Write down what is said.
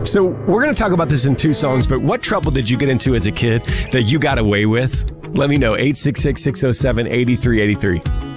So we're going to talk about this in 2 songs, but what trouble did you get into as a kid that you got away with? Let me know. 866-607-8383.